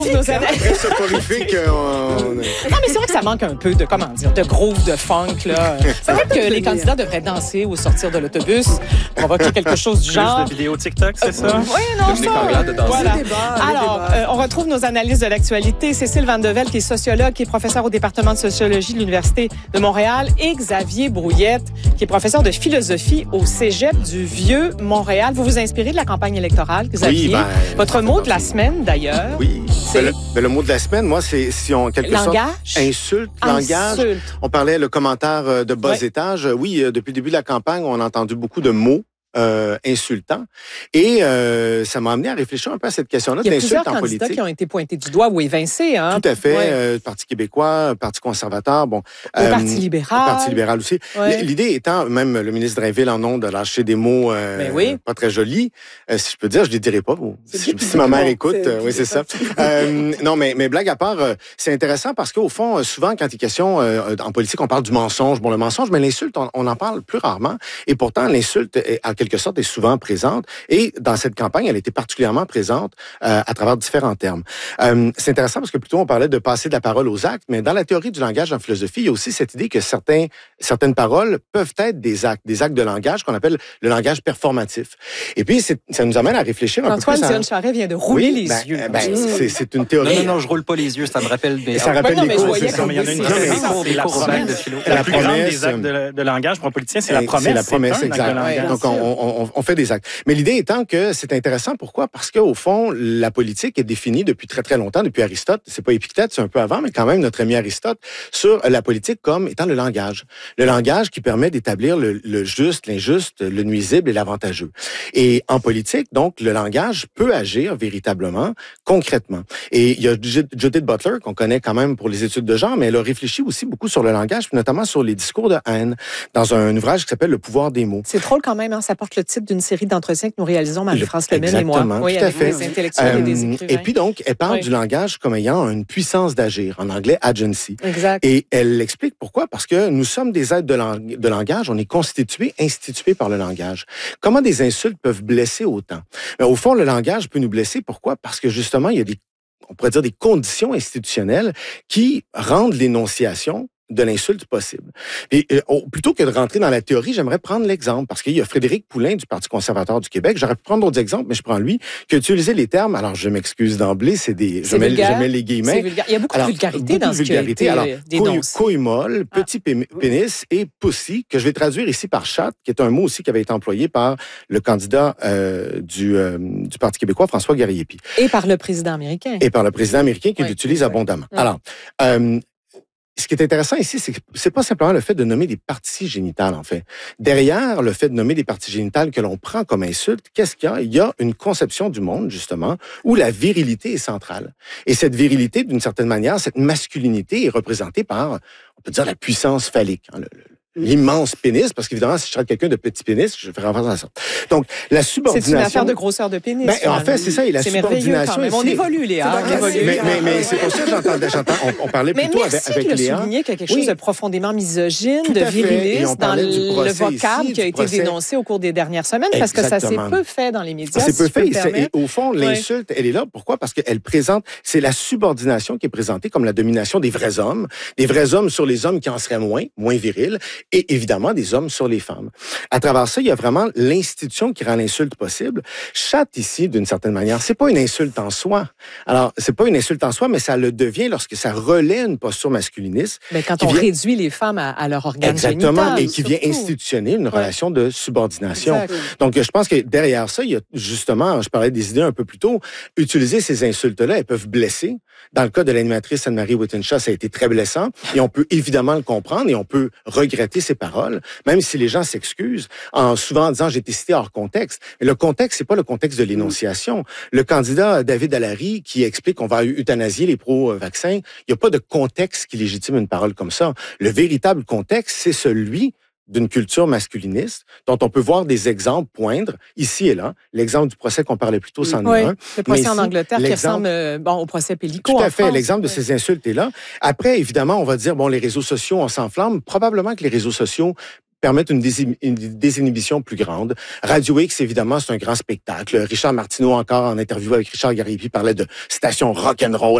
Très soporifique. Non, mais c'est vrai que ça manque un peu de, comment dire, de groove, de funk, là. C'est vrai que les candidats devraient danser ou sortir de l'autobus, provoquer quelque chose du genre. Plus de vidéos TikTok, c'est ça? Oui, non, ça. de danser. Voilà. Le débat, Alors, on retrouve nos analyses de l'actualité. Cécile Vandevel, qui est sociologue, qui est professeur au département de sociologie de l'Université de Montréal, et Xavier Brouillette, qui est professeur de philosophie au Cégep du Vieux-Montréal. Vous vous inspirez de la campagne électorale, Xavier? Oui, Votre mot de la semaine, d'ailleurs. Oui. C'est Le mot de la semaine, moi, c'est si on quelque langage. sorte insulte, langage. On parlait le commentaire de bas étage. Oui, depuis le début de la campagne, on a entendu beaucoup de mots insultants. Et ça m'a amené à réfléchir un peu à cette question-là de l'insulte en politique. Il y a plusieurs candidats qui ont été pointés du doigt ou évincés. Hein? Tout à fait. Parti québécois, Parti conservateur, bon. Parti libéral. Parti libéral aussi. L'idée étant, même le ministre Drainville en ondes a lâché des mots pas très jolis. Si je peux dire, je les dirai pas. Si ma mère écoute, oui, c'est ça. Non, mais blague à part, c'est intéressant parce qu'au fond, souvent, quand il est question en politique, on parle du mensonge. Bon, le mensonge, mais l'insulte, on en parle plus rarement. Et pourtant, l'insulte en quelque sorte, est souvent présente. Et dans cette campagne, elle était particulièrement présente à travers différents termes. C'est intéressant parce que plutôt on parlait de passer de la parole aux actes, mais dans la théorie du langage en philosophie, il y a aussi cette idée que certaines paroles peuvent être des actes de langage qu'on appelle le langage performatif. Et puis, ça nous amène à réfléchir un peu plus. Antoine Charret vient de rouler les yeux. C'est une théorie. Non, je roule pas les yeux, ça me rappelle des... Ça rappelle les cours, c'est ça. Il y en a une des cours de philo. La plus grande des actes de langage pour un politicien, c'est la promesse. C'est la promesse, exact. Donc, on fait des actes. Mais l'idée étant que c'est intéressant. Pourquoi? Parce qu'au fond, la politique est définie depuis très, très longtemps, depuis Aristote. C'est pas Épictète, c'est un peu avant, mais quand même notre ami Aristote, sur la politique comme étant le langage. Le langage qui permet d'établir le juste, l'injuste, le nuisible et l'avantageux. Et en politique, donc, le langage peut agir véritablement, concrètement. Et il y a Judith Butler, qu'on connaît quand même pour les études de genre, mais elle a réfléchi aussi beaucoup sur le langage, puis notamment sur les discours de haine, dans un ouvrage qui s'appelle Le pouvoir des mots. C'est drôle quand même, hein? Ça porte le titre d'une série d'entretiens que nous réalisons, Marie-France Lemel et moi. Oui, tout à fait. Des intellectuels et des écrivains. Et puis donc, elle parle du langage comme ayant une puissance d'agir, en anglais agency. Exact. Et elle explique pourquoi, parce que nous sommes des êtres de langage, on est constitués, institués par le langage. Comment des insultes peuvent blesser autant? Mais au fond, le langage peut nous blesser. Pourquoi? Parce que justement, il y a on pourrait dire des conditions institutionnelles qui rendent l'énonciation de l'insulte possible. Et plutôt que de rentrer dans la théorie, j'aimerais prendre l'exemple, parce qu'il y a Frédéric Poulain du Parti conservateur du Québec, j'aurais pu prendre d'autres exemples, mais je prends lui, qui a utilisé les termes, alors je m'excuse d'emblée, je mets les guillemets. Il y a beaucoup de vulgarité dans ce qui a été dénoncé. Couille molle, petit pénis et pussy, que je vais traduire ici par chatte, qui est un mot aussi qui avait été employé par le candidat du Parti québécois, François Garriépi. Et par le président américain. Qui l'utilise abondamment. Alors, ce qui est intéressant ici, c'est que c'est pas simplement le fait de nommer des parties génitales, en fait. Derrière le fait de nommer des parties génitales que l'on prend comme insulte, qu'est-ce qu'il y a? Il y a une conception du monde, justement, où la virilité est centrale. Et cette virilité, d'une certaine manière, cette masculinité est représentée par, on peut dire, la puissance phallique, hein, l'immense pénis, parce qu'évidemment, si je traite quelqu'un de petit pénis, je ferai référence à ça. Donc, la subordination... C'est une affaire de grosseur de pénis. En fait, c'est ça, et la subordination... On évolue, Léa. Mais c'est pour ça que j'entends... On parlait plutôt avec Léa. Mais merci de souligner qu'il y a quelque chose de profondément misogyne, de viriliste dans le vocable qui a été dénoncé au cours des dernières semaines, parce que ça s'est peu fait dans les médias. C'est peu fait, et au fond, l'insulte, elle est là. Pourquoi? Parce qu'elle présente... C'est la subordination qui est présentée comme la domination des vrais hommes sur les hommes qui en seraient moins virils, et évidemment des hommes sur les femmes. À travers ça, il y a vraiment l'institution qui rend l'insulte possible. Chatte ici, d'une certaine manière, c'est pas une insulte en soi. Alors, c'est pas une insulte en soi, mais ça le devient lorsque ça relaie une posture masculiniste. Mais quand on réduit les femmes à leur organe génital. Exactement, et qui vient institutionner une relation de subordination. Exact. Donc, je pense que derrière ça, il y a justement, je parlais des idées un peu plus tôt, utiliser ces insultes-là, elles peuvent blesser. Dans le cas de l'animatrice Anne-Marie Wittenshaw, ça a été très blessant, et on peut évidemment le comprendre, et on peut regretter ses paroles, même si les gens s'excusent, souvent en disant « j'ai été cité hors contexte ». Mais le contexte, c'est pas le contexte de l'énonciation. Le candidat David Allary, qui explique qu'on va euthanasier les pro-vaccins, il n'y a pas de contexte qui légitime une parole comme ça. Le véritable contexte, c'est celui d'une culture masculiniste, dont on peut voir des exemples poindre ici et là. L'exemple du procès qu'on parlait plus tôt, c'en est un. Le procès en Angleterre qui ressemble au procès Pellicot. Tout à fait. L'exemple de ces insultes est là. Après, évidemment, on va dire, les réseaux sociaux, on s'enflamme. Probablement que les réseaux sociaux permettre une désinhibition plus grande. Radio X, évidemment, c'est un grand spectacle. Richard Martineau, encore en interview avec Richard Gariépy, parlait de station rock'n'roll